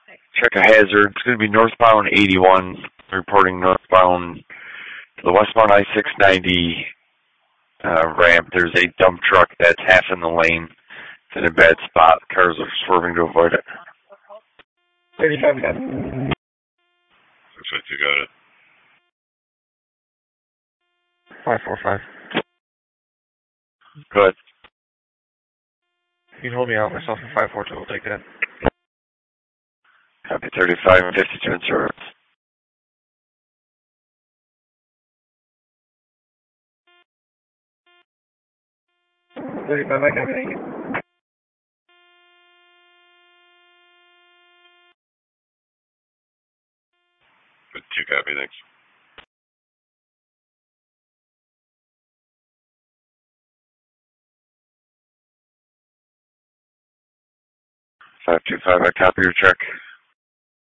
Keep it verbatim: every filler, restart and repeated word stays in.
Check a hazard. It's going to be northbound eighty-one, reporting northbound to the westbound I six ninety uh, ramp. There's a dump truck that's half in the lane. It's in a bad spot. Cars are swerving to avoid it. thirty-five, got it. Looks like you got it. five four five. Good. You can hold me out myself in five four two. We'll take that. Copy thirty-five and fifty-two insurance. thirty-five, I got it. Good, two copy, thanks. five two five, I copy your check.